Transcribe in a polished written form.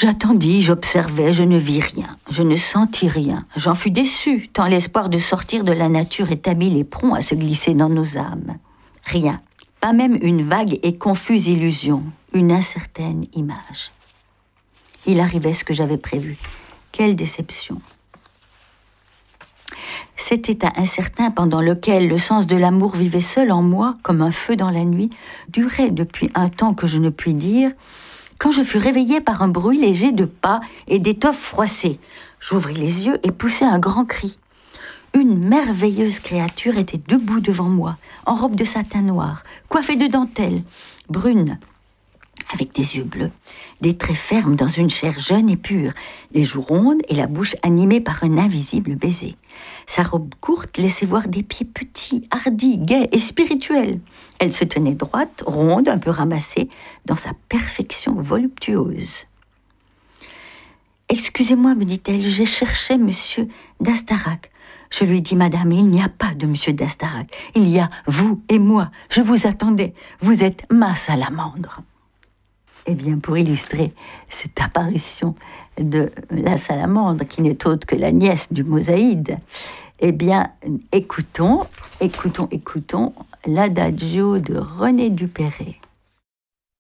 J'attendis, j'observais, je ne vis rien, je ne sentis rien. J'en fus déçu, tant l'espoir de sortir de la nature est habile et prompt à se glisser dans nos âmes. Rien, pas même une vague et confuse illusion, une incertaine image. Il arrivait ce que j'avais prévu. Quelle déception! Cet état incertain pendant lequel le sens de l'amour vivait seul en moi, comme un feu dans la nuit, durait depuis un temps que je ne puis dire, quand je fus réveillée par un bruit léger de pas et d'étoffes froissées. J'ouvris les yeux et poussai un grand cri. Une merveilleuse créature était debout devant moi, en robe de satin noir, coiffée de dentelle, brune, avec des yeux bleus, des traits fermes dans une chair jeune et pure, les joues rondes et la bouche animée par un invisible baiser. Sa robe courte laissait voir des pieds petits, hardis, gais et spirituels. Elle se tenait droite, ronde, un peu ramassée, dans sa perfection voluptueuse. « Excusez-moi, me dit-elle, j'ai cherché monsieur d'Astarac. » Je lui dis, « Madame, il n'y a pas de monsieur d'Astarac. Il y a vous et moi. Je vous attendais. Vous êtes ma salamandre. » Eh bien, pour illustrer cette apparition de la salamandre, qui n'est autre que la nièce du Mosaïde, eh bien, écoutons l'adagio de René Dupéré.